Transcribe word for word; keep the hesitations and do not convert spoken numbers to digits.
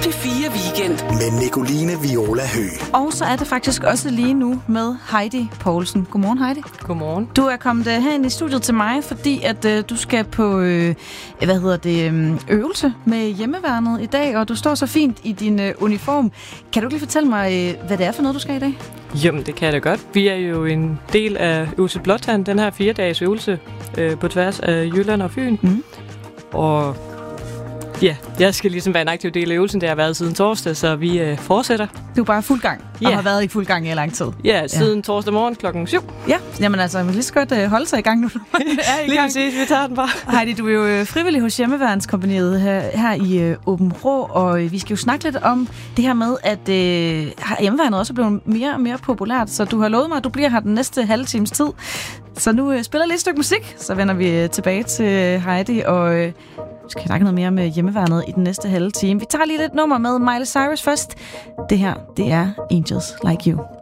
P fire Weekend med Nicoline Viola Høgh. Og så er det faktisk også lige nu med Heidi Poulsen. Godmorgen, Heidi. Godmorgen. Du er kommet uh, herind i studiet til mig, fordi at uh, du skal på uh, hvad hedder det, um, øvelse med hjemmeværnet i dag, og du står så fint i din uh, uniform. Kan du ikke lige fortælle mig, uh, hvad det er for noget, du skal i dag? Jamen, det kan jeg da godt. Vi er jo en del af øvelse Blåtand, den her fire-dages øvelse øh, på tværs af Jylland og Fyn. Mm. Og ja, jeg skal ligesom være en aktiv del af øvelsen. Det har været siden torsdag, så vi øh, fortsætter. Du er bare fuld gang, og ja. har været i fuld gang i lang tid. Ja, siden ja. torsdag morgen klokken syv. Ja, jamen altså, man vil lige så godt uh, holde sig i gang nu. er i lige gang. præcis, vi tager den bare. Heidi, du er jo øh, frivillig hos Hjemmeværnskompagniet her, her i øh, Åben Rå, og øh, vi skal jo snakke lidt om det her med, at øh, hjemmeværnet også er blevet mere og mere populært, så du har lovet mig, at du bliver her den næste halve times tid. Så nu øh, spiller lidt et stykke musik, så vender vi øh, tilbage til Heidi, og øh, vi skal snakke noget mere med hjemmeværnet i den næste halve time. Vi tager lige lidt nummer med Miley Cyrus først. Det her, det er Angels Like You.